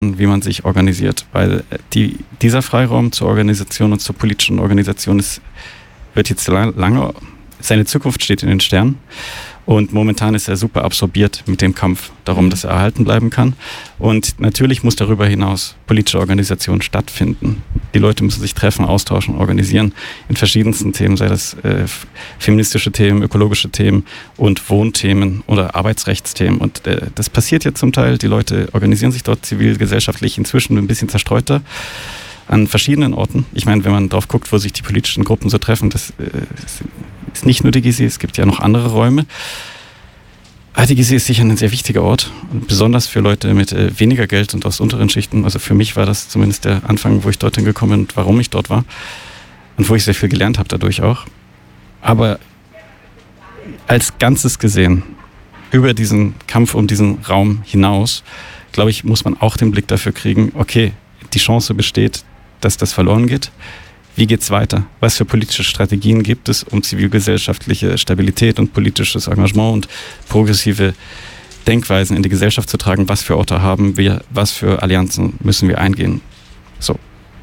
wie man sich organisiert, weil dieser Freiraum zur Organisation und zur politischen Organisation wird jetzt lange, seine Zukunft steht in den Sternen und momentan ist er super absorbiert mit dem Kampf darum, dass er erhalten bleiben kann und natürlich muss darüber hinaus politische Organisation stattfinden. Die Leute müssen sich treffen, austauschen, organisieren in verschiedensten Themen, sei das feministische Themen, ökologische Themen und Wohnthemen oder Arbeitsrechtsthemen und das passiert jetzt zum Teil, die Leute organisieren sich dort zivilgesellschaftlich inzwischen ein bisschen zerstreuter an verschiedenen Orten. Ich meine, wenn man drauf guckt, wo sich die politischen Gruppen so treffen, das ist nicht nur die GISI, es gibt ja noch andere Räume. Aber die GISI ist sicher ein sehr wichtiger Ort, besonders für Leute mit weniger Geld und aus unteren Schichten. Also für mich war das zumindest der Anfang, wo ich dorthin gekommen bin und warum ich dort war und wo ich sehr viel gelernt habe dadurch auch. Aber als Ganzes gesehen, über diesen Kampf um diesen Raum hinaus, glaube ich, muss man auch den Blick dafür kriegen, okay, die Chance besteht, dass das verloren geht. Wie geht's weiter? Was für politische Strategien gibt es, um zivilgesellschaftliche Stabilität und politisches Engagement und progressive Denkweisen in die Gesellschaft zu tragen? Was für Orte haben wir? Was für Allianzen müssen wir eingehen? So.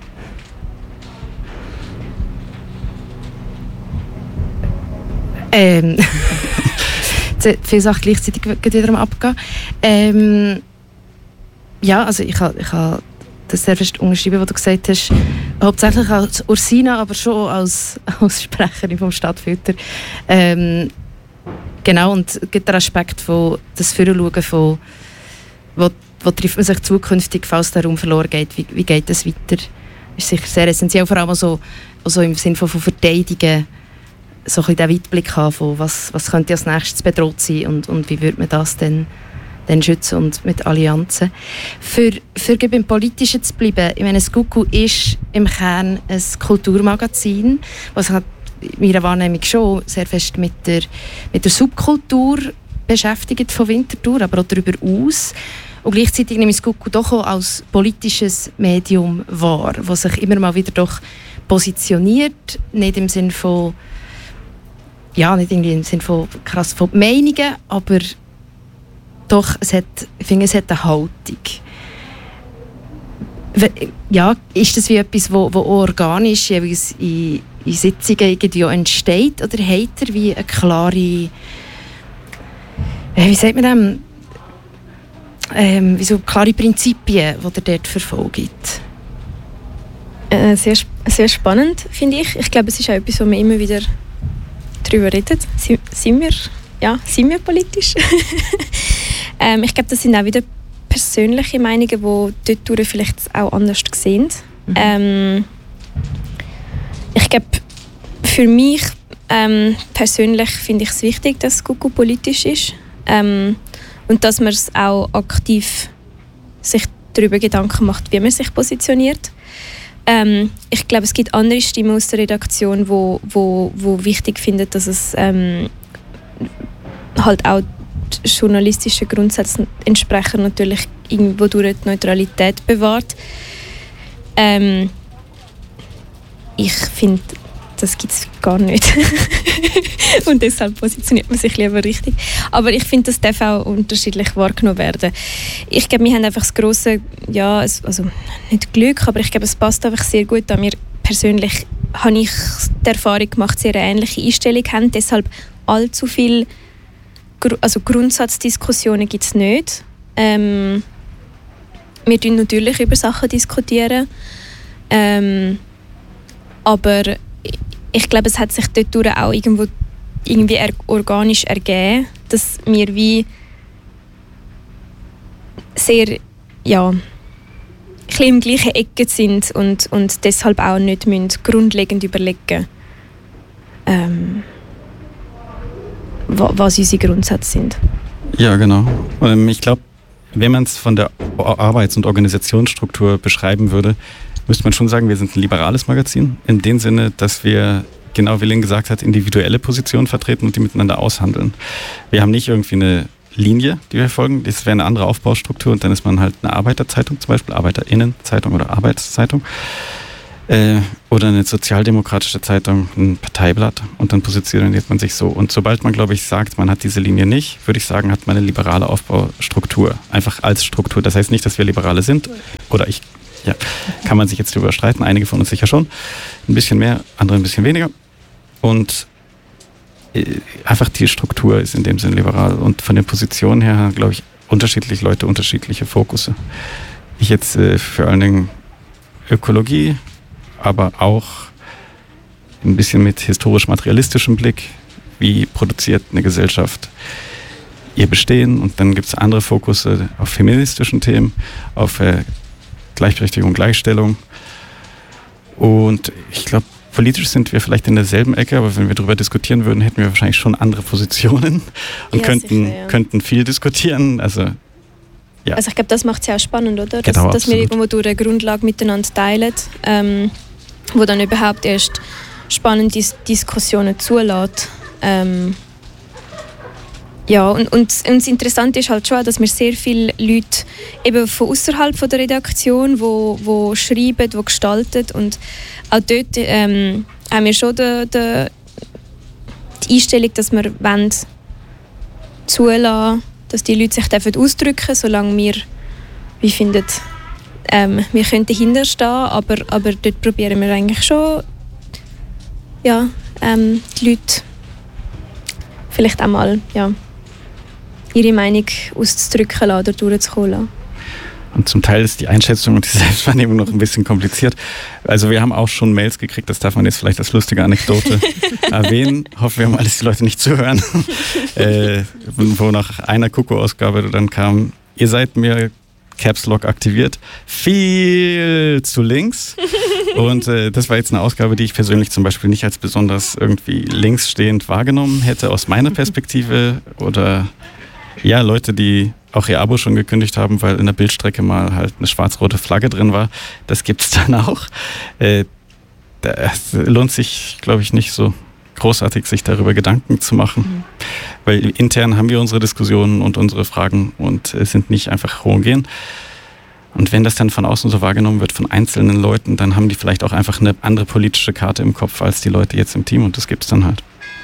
Viele Sachen gleichzeitig wieder am Abgehen. Ja, also ich habe das sehr fest unterschrieben, was du gesagt hast. Hauptsächlich als Ursina, aber schon als Sprecherin vom Stadtfilter. Genau, und es gibt den Aspekt von das Vorschauen von wo trifft man sich zukünftig, falls der Raum verloren geht, wie geht es weiter? Das ist sicher sehr essentiell, vor allem also im Sinne von Verteidigen, so ein bisschen den Weitblick haben, von was könnte als nächstes bedroht sein und wie würde man das dann schützen und mit Allianzen. Für beim Politischen zu bleiben, ich meine, das Gugu ist im Kern ein Kulturmagazin, was hat in meiner Wahrnehmung schon sehr fest mit der Subkultur beschäftigt von Winterthur, aber auch darüber aus. Und gleichzeitig nehme ich das Gugu doch auch als politisches Medium wahr, das sich immer mal wieder doch positioniert, nicht im Sinn von nicht irgendwie im Sinn von krass von Meinungen, aber doch, ich finde, es hat eine Haltung. Ja, ist das wie etwas, wo organisch jeweils in Sitzungen irgendwie entsteht? Oder hat er wie eine klare, wie sagt man dem, wie so klare Prinzipien, die er dort verfolgt? Sehr, sehr spannend, finde ich. Ich glaube, es ist auch etwas, wo man immer wieder darüber redet. Sind wir politisch? Ich glaube, das sind auch wieder persönliche Meinungen, die dort vielleicht auch anders sehen. Ich glaube, für mich persönlich finde ich es wichtig, dass Gugu politisch ist und dass man es auch aktiv sich darüber Gedanken macht, wie man sich positioniert. Ich glaube, es gibt andere Stimmen aus der Redaktion, wo wichtig finden, dass es halt auch journalistischen Grundsätzen entsprechen, natürlich irgendwo durch die Neutralität bewahrt. Ich finde, das gibt es gar nicht. Und deshalb positioniert man sich lieber richtig. Aber ich finde, das darf auch unterschiedlich wahrgenommen werden. Ich glaube, wir haben einfach das grosse, also nicht Glück, aber ich glaube, es passt einfach sehr gut an mir. Persönlich habe ich die Erfahrung gemacht, sehr eine ähnliche Einstellung haben. Deshalb allzu viel Grundsatzdiskussionen gibt es nicht. Wir diskutieren natürlich über Sachen diskutieren. Aber ich glaube, es hat sich dort auch irgendwie organisch ergeben, dass wir wie sehr, ein bisschen im gleichen Ecke sind und deshalb auch nicht grundlegend überlegen was unsere Grundsätze sind. Ja, genau. Ich glaube, wenn man es von der Arbeits- und Organisationsstruktur beschreiben würde, müsste man schon sagen, wir sind ein liberales Magazin. In dem Sinne, dass wir, genau wie Lynn gesagt hat, individuelle Positionen vertreten und die miteinander aushandeln. Wir haben nicht irgendwie eine Linie, die wir folgen. Das wäre eine andere Aufbaustruktur und dann ist man halt eine Arbeiterzeitung, zum Beispiel ArbeiterInnenzeitung oder Arbeitszeitung. Oder eine sozialdemokratische Zeitung, ein Parteiblatt und dann positioniert man sich so. Und sobald man, glaube ich, sagt, man hat diese Linie nicht, würde ich sagen, hat man eine liberale Aufbaustruktur. Einfach als Struktur. Das heißt nicht, dass wir Liberale sind. Oder kann man sich jetzt darüber streiten. Einige von uns sicher schon. Ein bisschen mehr, andere ein bisschen weniger. Und einfach die Struktur ist in dem Sinn liberal. Und von den Positionen her, glaube ich, unterschiedliche Leute, unterschiedliche Fokusse. Ich jetzt vor allen Dingen Ökologie, aber auch ein bisschen mit historisch-materialistischem Blick. Wie produziert eine Gesellschaft ihr Bestehen? Und dann gibt es andere Fokusse auf feministischen Themen, auf Gleichberechtigung, Gleichstellung. Und ich glaube, politisch sind wir vielleicht in derselben Ecke, aber wenn wir darüber diskutieren würden, hätten wir wahrscheinlich schon andere Positionen und könnten viel diskutieren. Also ich glaube, das macht es ja auch spannend, oder? Dass wir irgendwo durch eine Grundlage miteinander teilen, wo dann überhaupt erst spannende Diskussionen zulässt. Und das Interessante ist halt schon, dass wir sehr viele Leute eben von außerhalb von der Redaktion, wo schreiben, wo gestalten, und auch dort haben wir schon die Einstellung, dass wir zulassen, dass die Leute sich ausdrücken dürfen, solange wir finden, wir können dahinter stehen, aber dort probieren wir eigentlich schon, die Leute vielleicht einmal ihre Meinung auszudrücken oder durchzukommen lassen. Und zum Teil ist die Einschätzung und die Selbstwahrnehmung noch ein bisschen kompliziert. Also wir haben auch schon Mails gekriegt, das darf man jetzt vielleicht als lustige Anekdote erwähnen. Hoffen wir mal, dass die Leute nicht zuhören. Wo nach einer Kuckuck-Ausgabe dann kam, ihr seid mir Caps Lock aktiviert, viel zu links. Und das war jetzt eine Ausgabe, die ich persönlich zum Beispiel nicht als besonders irgendwie linksstehend wahrgenommen hätte, aus meiner Perspektive. Oder Leute, die auch ihr Abo schon gekündigt haben, weil in der Bildstrecke mal halt eine schwarz-rote Flagge drin war. Das gibt's dann auch. Das lohnt sich, glaube ich, nicht so großartig, sich darüber Gedanken zu machen. Weil intern haben wir unsere Diskussionen und unsere Fragen und sind nicht einfach homogen. Und wenn das dann von außen so wahrgenommen wird von einzelnen Leuten, dann haben die vielleicht auch einfach eine andere politische Karte im Kopf als die Leute jetzt im Team, und das gibt's dann halt.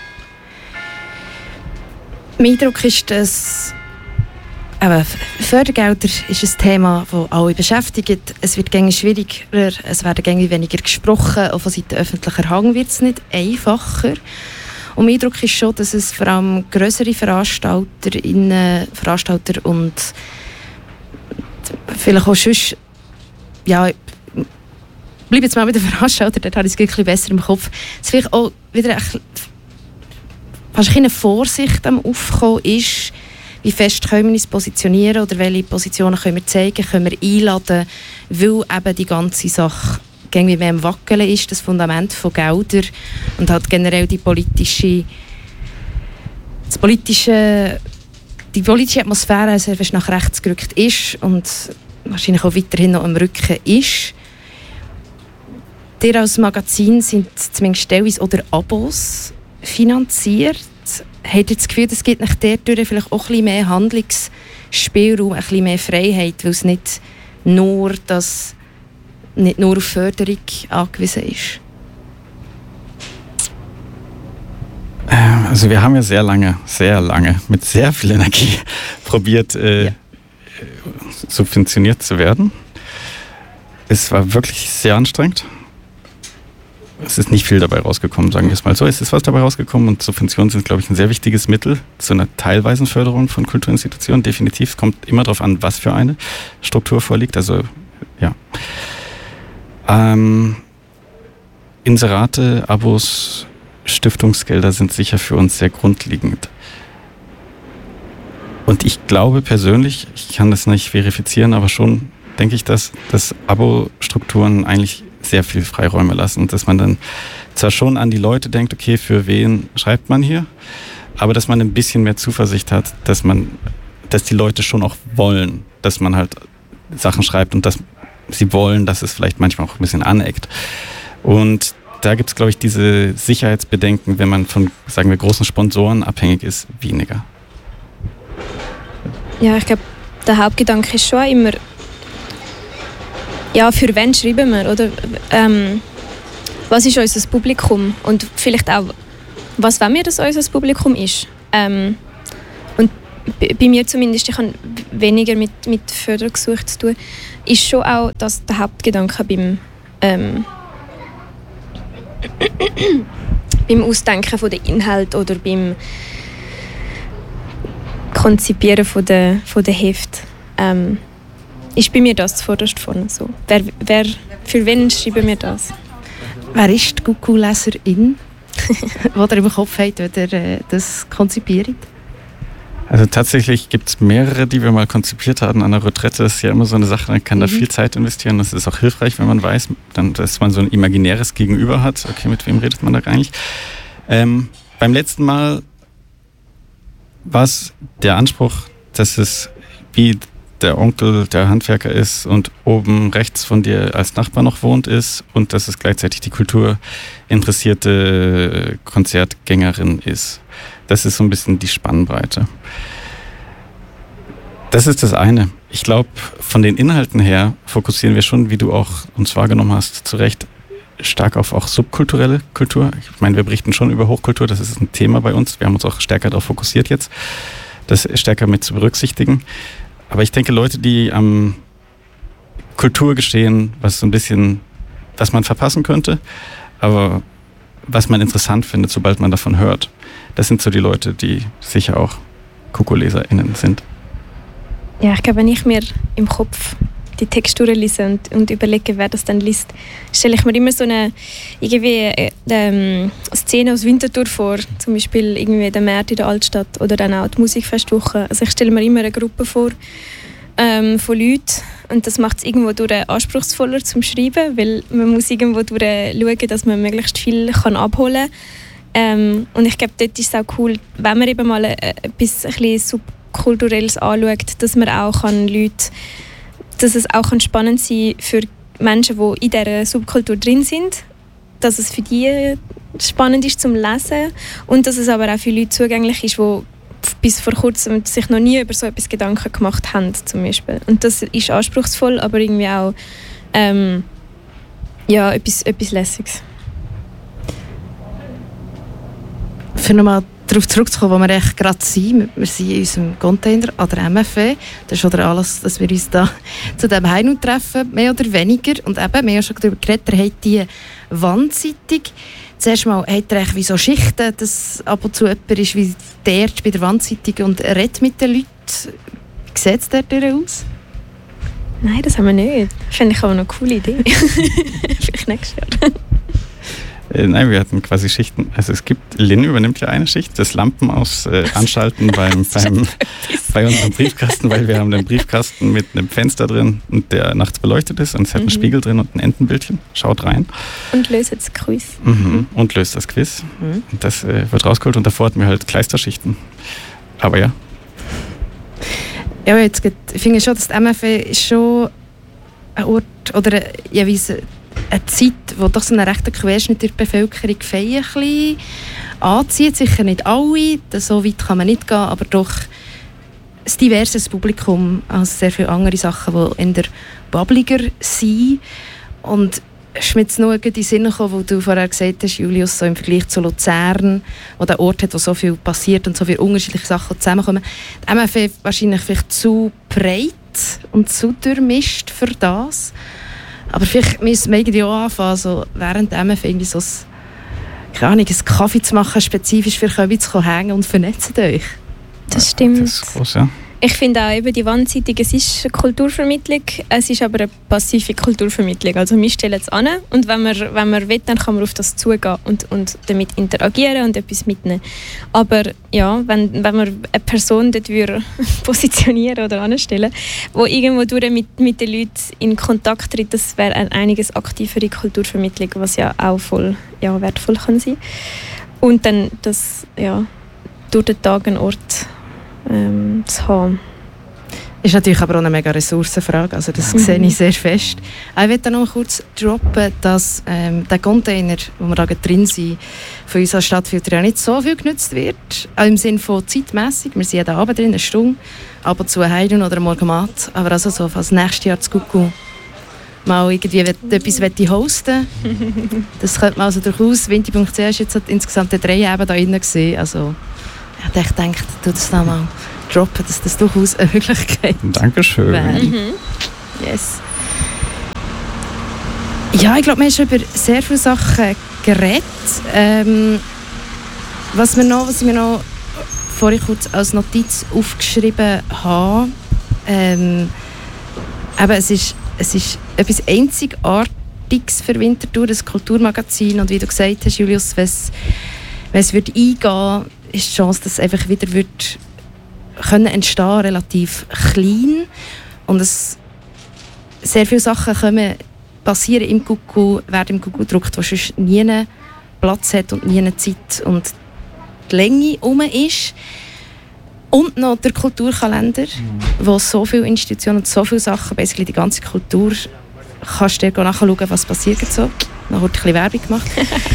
Mein Eindruck ist, dass Fördergelder ist ein Thema, das alle beschäftigt. Es wird immer schwieriger, es werden immer weniger gesprochen. Auch von Seiten öffentlicher Hand wird es nicht einfacher. Und mein Eindruck ist schon, dass es vor allem grössere Veranstalter und vielleicht auch sonst, ich bleibe jetzt mal bei den Veranstaltern, dort habe ich es ein bisschen besser im Kopf, dass vielleicht auch wieder fast eine Vorsicht am Aufkommen ist, wie fest können wir uns positionieren oder welche Positionen können wir zeigen, können wir einladen, weil eben die ganze Sache irgendwie mehr am Wackeln ist, das Fundament von Geldern und halt generell die politische Atmosphäre sehr fest nach rechts gerückt ist und wahrscheinlich auch weiterhin noch am Rücken ist. Ihr als Magazin sind zumindest teilweise oder Abos finanziert. Habt ihr das Gefühl, es gibt nach der Tür vielleicht auch ein bisschen mehr Handlungsspielraum, ein bisschen mehr Freiheit, weil es nicht nur auf Förderung angewiesen ist? Also wir haben ja sehr lange mit sehr viel Energie probiert, subventioniert zu werden. Es war wirklich sehr anstrengend. Es ist nicht viel dabei rausgekommen, sagen wir es mal so. Es ist was dabei rausgekommen und Subventionen sind, glaube ich, ein sehr wichtiges Mittel zu einer teilweisen Förderung von Kulturinstitutionen. Definitiv. Es kommt immer darauf an, was für eine Struktur vorliegt. Also, Inserate, Abos, Stiftungsgelder sind sicher für uns sehr grundlegend. Und ich glaube persönlich, ich kann das nicht verifizieren, aber schon denke ich, dass Abo-Strukturen eigentlich sehr viel Freiräume lassen, dass man dann zwar schon an die Leute denkt, okay, für wen schreibt man hier, aber dass man ein bisschen mehr Zuversicht hat, dass die Leute schon auch wollen, dass man halt Sachen schreibt und dass sie wollen, dass es vielleicht manchmal auch ein bisschen aneckt. Und da gibt es, glaube ich, diese Sicherheitsbedenken, wenn man von, sagen wir, großen Sponsoren abhängig ist, weniger. Ja, ich glaube, der Hauptgedanke ist schon immer, für wen schreiben wir, oder? was ist unser Publikum und vielleicht auch, was wollen wir, dass unser Publikum ist. Und bei mir zumindest, ich habe weniger mit Fördergesuchen zu tun, ist schon auch das der Hauptgedanke beim Ausdenken von der Inhalt oder beim Konzipieren von der Heft. Ist bei mir das zuvorderst vorne so. Für wen schreiben wir das? Wer ist die Kuku-Leserin, die ihr im Kopf habt, wenn ihr das konzipiert? Also tatsächlich gibt es mehrere, die wir mal konzipiert haben. An der Retrette ist ja immer so eine Sache, man kann da viel Zeit investieren. Das ist auch hilfreich, wenn man weiß, dass man so ein imaginäres Gegenüber hat. Okay, mit wem redet man da eigentlich? Beim letzten Mal war es der Anspruch, dass es wie der Onkel der Handwerker ist und oben rechts von dir als Nachbar noch wohnt ist und dass es gleichzeitig die kulturinteressierte Konzertgängerin ist. Das ist so ein bisschen die Spannbreite. Das ist das eine. Ich glaube, von den Inhalten her fokussieren wir schon, wie du auch uns wahrgenommen hast, zu Recht stark auf auch subkulturelle Kultur. Ich meine, wir berichten schon über Hochkultur, das ist ein Thema bei uns. Wir haben uns auch stärker darauf fokussiert jetzt, das stärker mit zu berücksichtigen. Aber ich denke, Leute, die am Kulturgeschehen, was so ein bisschen, was man verpassen könnte, aber was man interessant findet, sobald man davon hört, das sind so die Leute, die sicher auch Kuku-LeserInnen sind. Ja, ich glaube, wenn ich mir im Kopf die Texturen lese und überlege, wer das dann liest, stelle ich mir immer so eine Szene aus Winterthur vor, zum Beispiel irgendwie der März in der Altstadt oder dann auch die Musikfestwoche. Also ich stelle mir immer eine Gruppe vor von Leuten und das macht es irgendwo durch anspruchsvoller zum Schreiben, weil man muss irgendwo durch schauen, dass man möglichst viel kann abholen kann. Und ich glaube, dort ist es auch cool, wenn man eben mal etwas ein bisschen Subkulturelles anschaut, dass man auch dass es auch spannend sein kann für Menschen, die in dieser Subkultur drin sind, dass es für die spannend ist zum Lesen und dass es aber auch für Leute zugänglich ist, die bis vor kurzem sich noch nie über so etwas Gedanken gemacht haben, zum Beispiel. Und das ist anspruchsvoll, aber irgendwie auch etwas Lässiges. Für nochmal darauf zurückzukommen, wo wir echt gerade sind. Wir sind in unserem Container an der MFW. Das ist schon der Anlass, dass wir uns da zu diesem Heino treffen, mehr oder weniger. Und eben, wir haben ja schon darüber geredet, ihr habt die Wandzeitung. Zuerst mal, habt ihr wie so Schichten, dass ab und zu jemand ist wie dort bei der Wandzeitung und redet mit den Leuten. Wie sieht es dort aus? Nein, das haben wir nicht. Finde ich aber noch eine coole Idee. Vielleicht nächstes Jahr. Nein, wir hatten quasi Schichten. Also es gibt, Lynn übernimmt ja eine Schicht, das Lampen anschalten bei unserem Briefkasten, weil wir haben einen Briefkasten mit einem Fenster drin und der nachts beleuchtet ist und es hat einen Spiegel drin und ein Entenbildchen. Schaut rein. Und löst das Quiz. Und löst das Quiz. Und das wird rausgeholt und davor hatten wir halt Kleisterschichten. Aber ja. Ja, ich finde schon, dass die MFW ist schon ein Ort oder eine Zeit, wo doch so einen rechten Querschnitt der Bevölkerung ein bisschen anzieht. Sicher nicht alle, so weit kann man nicht gehen, aber doch ein diverses Publikum als sehr viele andere Sachen, die in der Bubbliger sind. Und es ist mir jetzt nur in den Sinn gekommen, wo du vorher gesagt hast, Julius, so im Vergleich zu Luzern, wo der Ort hat, wo so viel passiert und so viele unterschiedliche Sachen zusammenkommen. Die MFW ist vielleicht zu breit und zu durchmischt für das. Aber vielleicht müssen wir irgendwie auch anfangen, so während der MFW irgendwie so einen Kaffee zu machen, spezifisch für euch zu hängen und vernetzt euch. Das stimmt. Das ist groß, ja. Ich finde auch eben die Wandzeitung, es ist eine Kulturvermittlung, es ist aber eine passive Kulturvermittlung. Also wir stellen es an und wenn man will, dann kann man auf das zugehen und damit interagieren und etwas mitnehmen. Aber ja, wenn man eine Person dort positionieren oder anstellen, die irgendwo durch mit den Leuten in Kontakt tritt, das wäre eine einiges aktivere Kulturvermittlung, was ja auch voll wertvoll kann sein. Und dann das durch den Tag einen Ort zu haben. Ist natürlich aber auch eine mega Ressourcenfrage, also das sehe ich sehr fest. Ich möchte noch kurz droppen, dass der Container, wo wir da drin sind, von uns als Stadtfilter ja nicht so viel genutzt wird. Auch im Sinne von zeitmässig. Wir sind jeden Abend drin, eine Stunde, ab und zu ein Heiden oder ein Morgenmat. Aber also so, als nächstes Jahr zu Kuku mal irgendwie etwas hosten. Das könnte man also durchaus. Vinti.ch ist jetzt insgesamt 3 Eben da drin gewesen. Also ich denke, tu das da mal droppen, dass das durchaus eine Möglichkeit Dankeschön. wäre. Yes. Ja, ich glaube, wir haben schon über sehr viele Sachen geredet. Was ich mir noch vorhin kurz als Notiz aufgeschrieben habe, aber es ist etwas Einzigartiges für Winterthur, das Kulturmagazin. Und wie du gesagt hast, Julius, wenn es eingehen würde, ist die Chance, dass es einfach wieder entstehen, relativ klein. Und sehr viele Sachen passieren im Kuckuck, werden im Kuckuck gedruckt, wo sonst nie Platz hat und nie Zeit und die Länge herum ist. Und noch der Kulturkalender, wo so viele Institutionen und so viele Sachen, basically die ganze Kultur, kannst du dir nachschauen, was passiert so. Noch ein bisschen Werbung gemacht.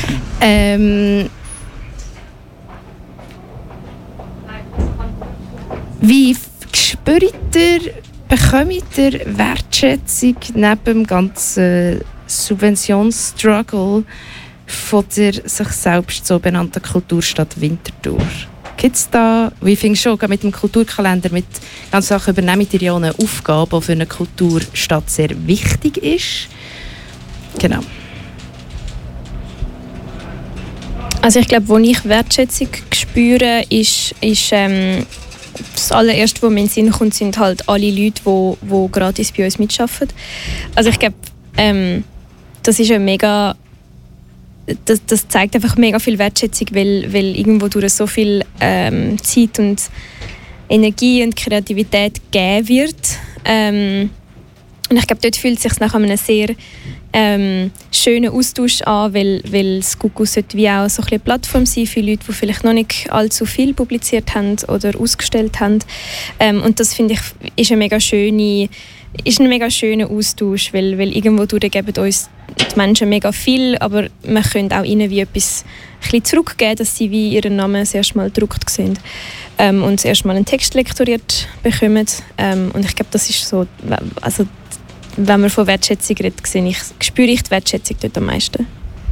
Wie spürt ihr, bekommt ihr Wertschätzung neben dem ganzen Subventionsstruggle von der sich selbst so benannten Kulturstadt Winterthur? Gibt es da, wie ich finde schon, mit dem Kulturkalender, mit ganz Sachen übernehmen ihr ja eine Aufgabe, die für eine Kulturstadt sehr wichtig ist? Genau. Also ich glaube, wo ich Wertschätzung spüre, ist das allererste, was mir in den Sinn kommt, sind halt alle Leute, die gratis bei uns mitarbeiten. Also ich glaube, das ist ein mega... Das zeigt einfach mega viel Wertschätzung, weil irgendwo durch so viel Zeit und Energie und Kreativität gegeben wird. Und ich glaube, dort fühlt es sich nach einem sehr schönen Austausch an, weil das Kuckuck sollte wie auch so eine Plattform sein für Leute, die vielleicht noch nicht allzu viel publiziert haben oder ausgestellt haben. Und das, finde ich, ist ein mega schöner Austausch, weil irgendwo geben uns die Menschen mega viel, aber man könnte auch ihnen wie etwas zurückgeben, dass sie wie ihren Namen das erste Mal gedruckt sind und das erste Mal einen Text lektoriert bekommen. Und ich glaube, das ist so, also wenn man von Wertschätzung redet, spüre ich die Wertschätzung dort am meisten.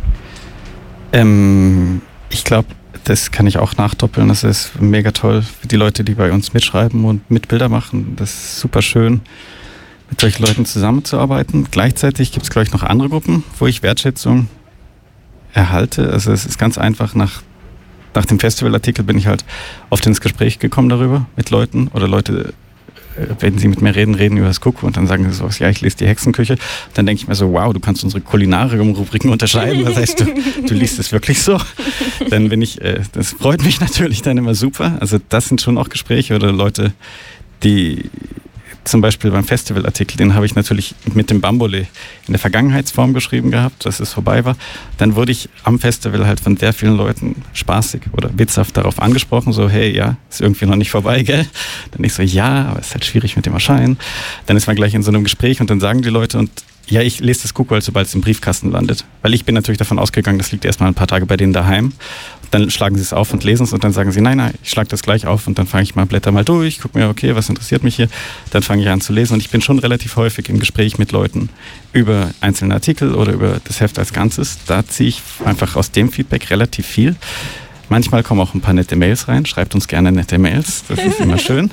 Ich glaube, das kann ich auch nachdoppeln. Das ist mega toll für die Leute, die bei uns mitschreiben und Mitbilder machen. Das ist super schön, mit solchen Leuten zusammenzuarbeiten. Gleichzeitig gibt es, glaube ich, noch andere Gruppen, wo ich Wertschätzung erhalte. Also es ist ganz einfach, nach dem Festivalartikel bin ich halt oft ins Gespräch gekommen darüber mit Leuten oder Leute, wenn sie mit mir reden über das Kuckuck und dann sagen sie so, ja, ich lese die Hexenküche. Dann denke ich mir so, wow, du kannst unsere Kulinarium-Rubriken unterscheiden. Das heißt, du liest es wirklich so. Dann das freut mich natürlich dann immer super. Also das sind schon auch Gespräche oder Leute, die zum Beispiel beim Festivalartikel, den habe ich natürlich mit dem Bambole in der Vergangenheitsform geschrieben gehabt, dass es vorbei war. Dann wurde ich am Festival halt von sehr vielen Leuten spaßig oder witzhaft darauf angesprochen, so, hey, ja, ist irgendwie noch nicht vorbei, gell? Dann ich so, ja, aber es ist halt schwierig mit dem Erscheinen. Dann ist man gleich in so einem Gespräch und dann sagen die Leute, und ja, ich lese das Kuckuck, sobald es im Briefkasten landet. Weil ich bin natürlich davon ausgegangen, das liegt erstmal ein paar Tage bei denen daheim. Dann schlagen sie es auf und lesen es und dann sagen sie, nein, ich schlage das gleich auf und dann fange ich mal, blätter mal durch, gucke mir, okay, was interessiert mich hier? Dann fange ich an zu lesen und ich bin schon relativ häufig im Gespräch mit Leuten über einzelne Artikel oder über das Heft als Ganzes. Da ziehe ich einfach aus dem Feedback relativ viel. Manchmal kommen auch ein paar nette Mails rein, schreibt uns gerne nette Mails, das ist immer schön.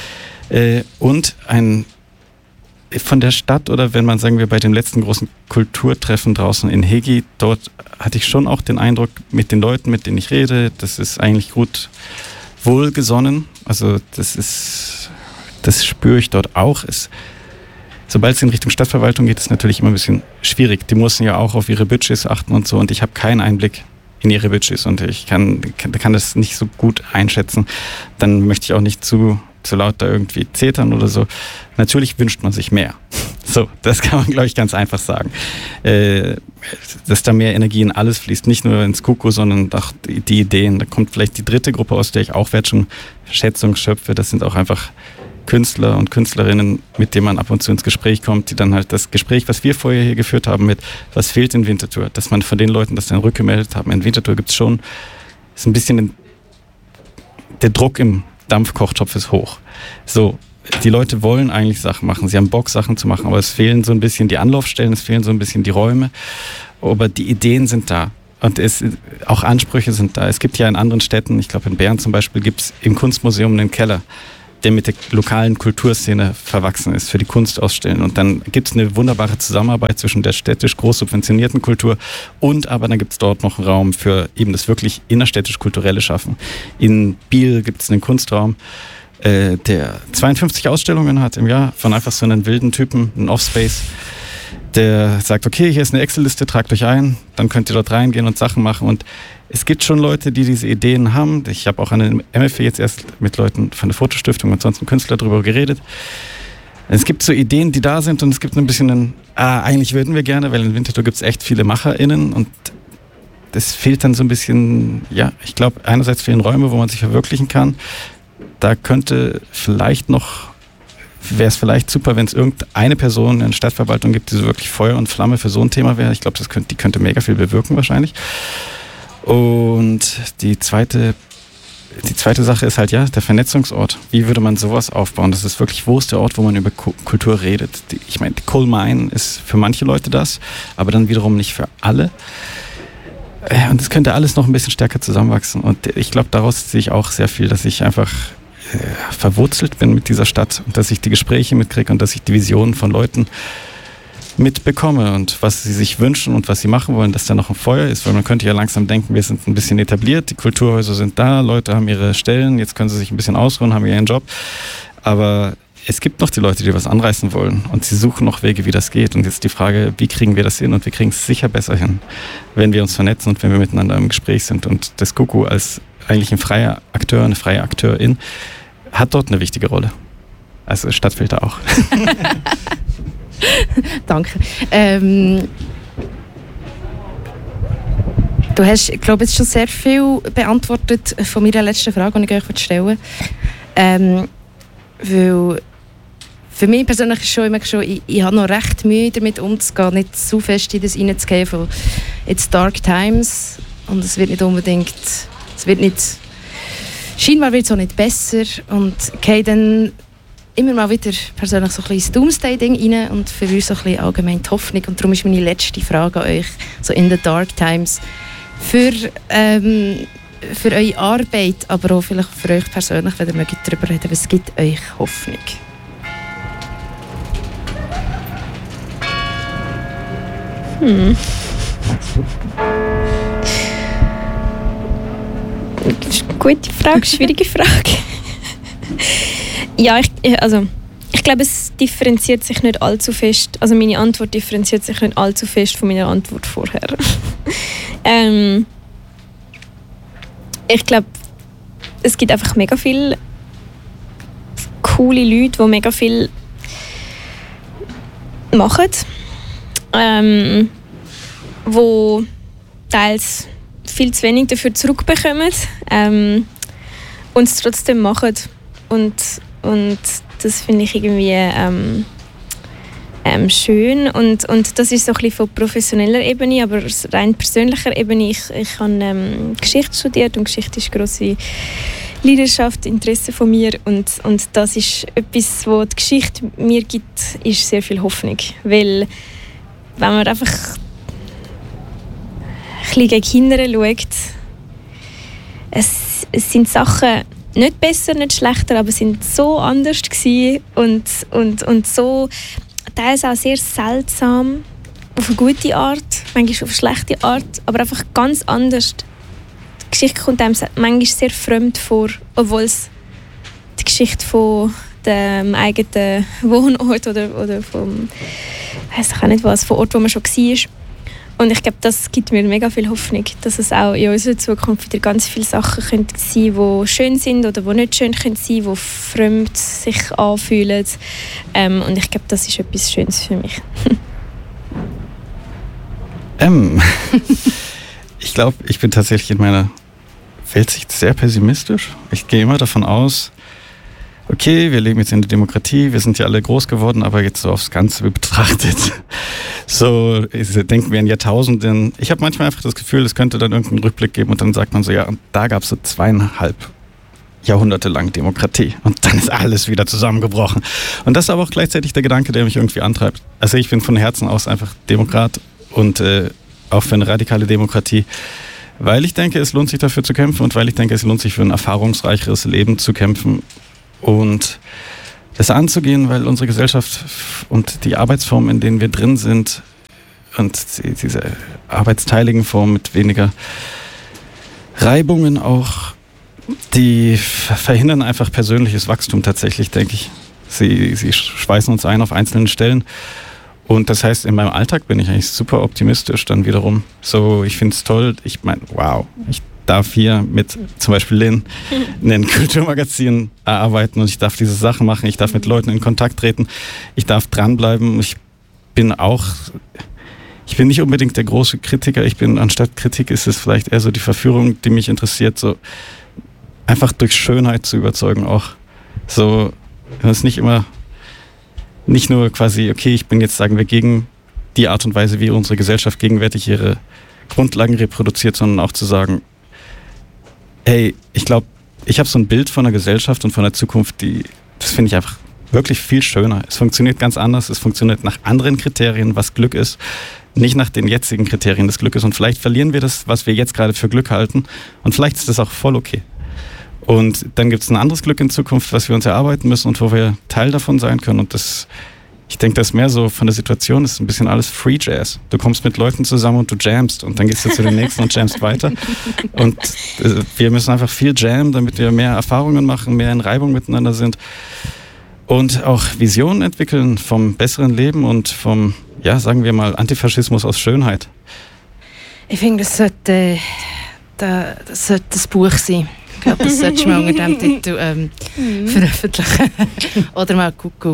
Und von der Stadt oder wenn man, sagen wir, bei dem letzten großen Kulturtreffen draußen in Hegi, dort hatte ich schon auch den Eindruck, mit den Leuten, mit denen ich rede, das ist eigentlich gut wohlgesonnen. Also das spüre ich dort auch. Sobald es in Richtung Stadtverwaltung geht, ist es natürlich immer ein bisschen schwierig. Die müssen ja auch auf ihre Budgets achten und so und ich habe keinen Einblick in ihre Budgets und ich kann das nicht so gut einschätzen. Dann möchte ich auch nicht zu laut da irgendwie zetern oder so. Natürlich wünscht man sich mehr. So, das kann man, glaube ich, ganz einfach sagen. Dass da mehr Energie in alles fließt, nicht nur ins Kuckuck, sondern auch die Ideen. Da kommt vielleicht die dritte Gruppe, aus der ich auch Wertschätzung schöpfe. Das sind auch einfach Künstler und Künstlerinnen, mit denen man ab und zu ins Gespräch kommt, die dann halt das Gespräch, was wir vorher hier geführt haben mit, was fehlt in Winterthur, dass man von den Leuten das dann rückgemeldet haben. In Winterthur gibt es schon, ist ein bisschen der Druck im Dampfkochtopf ist hoch. So, die Leute wollen eigentlich Sachen machen, sie haben Bock, Sachen zu machen, aber es fehlen so ein bisschen die Anlaufstellen, es fehlen so ein bisschen die Räume, aber die Ideen sind da. Und auch Ansprüche sind da. Es gibt ja in anderen Städten, ich glaube in Bern zum Beispiel, gibt es im Kunstmuseum einen Keller, der mit der lokalen Kulturszene verwachsen ist, für die Kunstausstellen. Und dann gibt es eine wunderbare Zusammenarbeit zwischen der städtisch groß subventionierten Kultur aber dann gibt es dort noch einen Raum für eben das wirklich innerstädtisch kulturelle Schaffen. In Biel gibt es einen Kunstraum, der 52 Ausstellungen hat im Jahr von einfach so einem wilden Typen, einen Offspace, der sagt, okay, hier ist eine Excel-Liste, tragt euch ein, dann könnt ihr dort reingehen und Sachen machen. Und es gibt schon Leute, die diese Ideen haben. Ich habe auch an der MFW jetzt erst mit Leuten von der Fotostiftung und sonst Künstler darüber geredet. Es gibt so Ideen, die da sind und es gibt ein bisschen eigentlich würden wir gerne, weil in Winterthur gibt es echt viele MacherInnen und das fehlt dann so ein bisschen, ja, ich glaube, einerseits fehlen Räume, wo man sich verwirklichen kann. Da wäre es vielleicht super, wenn es irgendeine Person in der Stadtverwaltung gibt, die so wirklich Feuer und Flamme für so ein Thema wäre. Ich glaube, die könnte mega viel bewirken wahrscheinlich. Und die zweite Sache ist halt, ja, der Vernetzungsort. Wie würde man sowas aufbauen? Das ist wirklich, wo ist der Ort, wo man über Kultur redet? Ich meine, Coal Mine ist für manche Leute das, aber dann wiederum nicht für alle. Und es könnte alles noch ein bisschen stärker zusammenwachsen. Und ich glaube, daraus sehe ich auch sehr viel, dass ich einfach verwurzelt bin mit dieser Stadt und dass ich die Gespräche mitkriege und dass ich die Visionen von Leuten mitbekomme und was sie sich wünschen und was sie machen wollen, dass da noch ein Feuer ist, weil man könnte ja langsam denken, wir sind ein bisschen etabliert, die Kulturhäuser sind da, Leute haben ihre Stellen, jetzt können sie sich ein bisschen ausruhen, haben ihren Job, aber es gibt noch die Leute, die was anreißen wollen und sie suchen noch Wege, wie das geht und jetzt die Frage, wie kriegen wir das hin und wir kriegen es sicher besser hin, wenn wir uns vernetzen und wenn wir miteinander im Gespräch sind und das Kuku als eigentlich ein freier Akteur, eine freie Akteurin hat dort eine wichtige Rolle. Also Stadtfilter auch. Danke. Du hast, ich glaube, jetzt schon sehr viel beantwortet von meiner letzten Frage, die ich euch stellen wollte. Weil für mich persönlich ist schon immer ich habe noch recht Mühe damit umzugehen, nicht zu fest in das reinzugehen von «It's dark times» und es wird nicht unbedingt, scheinbar wird es auch nicht besser und gehe dann immer mal wieder persönlich so ein bisschen ins Doomsday-Ding rein und für uns so ein bisschen allgemein die Hoffnung. Und darum ist meine letzte Frage an euch, so in the dark times, für eure Arbeit, aber auch vielleicht für euch persönlich, wenn ihr mögt darüber reden, was gibt euch Hoffnung? Gute Frage, schwierige Frage. Ja, ich glaube, es differenziert sich nicht allzu fest. Also meine Antwort differenziert sich nicht allzu fest von meiner Antwort vorher. Ich glaube, es gibt einfach mega viele coole Leute, die mega viel machen, die teils viel zu wenig dafür zurückbekommen und es trotzdem machen. Und das finde ich irgendwie schön. Und das ist so ein bisschen von professioneller Ebene, aber rein persönlicher Ebene. Ich habe Geschichte studiert und Geschichte ist eine grosse Leidenschaft, Interesse von mir. Und das ist etwas, was die Geschichte mir gibt, ist sehr viel Hoffnung. Weil wenn man einfach ein bisschen gegen hinten schaut, es sind Sachen nicht besser, nicht schlechter, aber sind so anders gewesen und so teils auch sehr seltsam, auf eine gute Art, manchmal auf eine schlechte Art, aber einfach ganz anders. Die Geschichte kommt einem manchmal sehr fremd vor, obwohl es die Geschichte von dem eigenen Wohnort oder vom, weiss ich auch nicht was, vom Ort, wo man schon war. Und ich glaube, das gibt mir mega viel Hoffnung, dass es auch in unserer Zukunft wieder ganz viele Sachen sein können, die schön sind oder die nicht schön sein können, die fremd sich anfühlen. Und ich glaube, das ist etwas Schönes für mich. Ich glaube, ich bin tatsächlich in meiner Weltsicht sehr pessimistisch. Ich gehe immer davon aus, okay, wir leben jetzt in der Demokratie, wir sind ja alle groß geworden, aber jetzt so aufs Ganze betrachtet, so denken wir in Jahrtausenden. Ich habe manchmal einfach das Gefühl, es könnte dann irgendeinen Rückblick geben und dann sagt man so, ja, und da gab es so 2,5 jahrhundertelang Demokratie und dann ist alles wieder zusammengebrochen. Und das ist aber auch gleichzeitig der Gedanke, der mich irgendwie antreibt. Also ich bin von Herzen aus einfach Demokrat und auch für eine radikale Demokratie, weil ich denke, es lohnt sich dafür zu kämpfen und weil ich denke, es lohnt sich für ein erfahrungsreicheres Leben zu kämpfen und das anzugehen, weil unsere Gesellschaft und die Arbeitsformen, in denen wir drin sind und diese arbeitsteiligen Formen mit weniger Reibungen auch, die verhindern einfach persönliches Wachstum tatsächlich, denke ich. Sie schweißen uns ein auf einzelnen Stellen. Und das heißt, in meinem Alltag bin ich eigentlich super optimistisch dann wiederum. So, ich finde es toll. Ich meine, wow, ich darf hier mit zum Beispiel Lynn ein Kulturmagazin erarbeiten und ich darf diese Sachen machen. Ich darf mit Leuten in Kontakt treten. Ich darf dranbleiben. Ich bin nicht unbedingt der große Kritiker. Anstatt Kritik ist es vielleicht eher so die Verführung, die mich interessiert, so einfach durch Schönheit zu überzeugen auch. So, es ist nicht nur quasi, okay, ich bin jetzt, sagen wir, gegen die Art und Weise, wie unsere Gesellschaft gegenwärtig ihre Grundlagen reproduziert, sondern auch zu sagen, hey, ich glaube, ich habe so ein Bild von einer Gesellschaft und von der Zukunft, das finde ich einfach wirklich viel schöner. Es funktioniert ganz anders, es funktioniert nach anderen Kriterien, was Glück ist, nicht nach den jetzigen Kriterien des Glückes. Und vielleicht verlieren wir das, was wir jetzt gerade für Glück halten und vielleicht ist das auch voll okay. Und dann gibt es ein anderes Glück in Zukunft, was wir uns erarbeiten müssen und wo wir Teil davon sein können. Und ich denke, das ist mehr so von der Situation, ist ein bisschen alles Free Jazz. Du kommst mit Leuten zusammen und du jammst und dann gehst du zu den nächsten und jammst weiter. Und wir müssen einfach viel jammen, damit wir mehr Erfahrungen machen, mehr in Reibung miteinander sind und auch Visionen entwickeln vom besseren Leben und vom, ja, sagen wir mal, Antifaschismus aus Schönheit. Ich finde, das sollte das Buch sein. Ich glaube, das solltest du mal unter diesem Titel veröffentlichen. Oder mal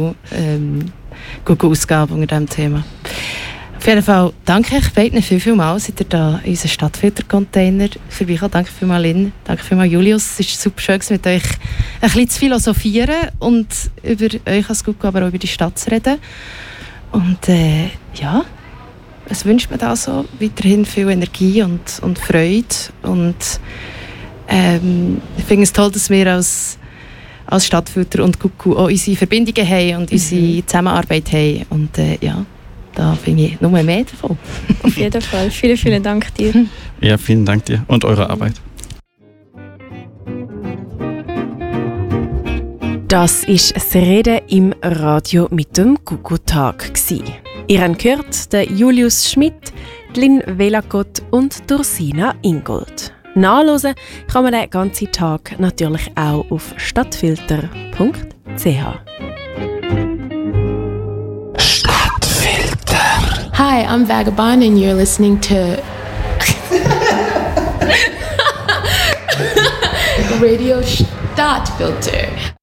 Google-Ausgabe unter diesem Thema. Auf jeden Fall danke ich beiden vielmals, seid ihr da in unseren Stadtfilter-Container vorbeigekommen. Danke vielmals, Lynn. Danke vielmals, Julius. Es ist super schön, mit euch ein bisschen zu philosophieren und über euch als Google, aber auch über die Stadt zu reden. Und ja, es wünscht mir da so weiterhin viel Energie und Freude. Und ich finde es toll, dass wir als Stadtfilter und Kuku auch unsere Verbindungen haben und unsere Zusammenarbeit haben. Und ja, da finde ich nur mehr davon. Auf jeden Fall. Vielen, vielen Dank dir. Ja, vielen Dank dir und eurer Arbeit. Das war das Reden im Radio mit dem Kuku-Tag. Ihr habt gehört, den Julius Schmidt, Lynn Velakot und Ursina Ingold. Nachhören kann man den ganzen Tag natürlich auch auf stadtfilter.ch. Stadtfilter. Hi, I'm Vagabond and you're listening to Radio Stadtfilter.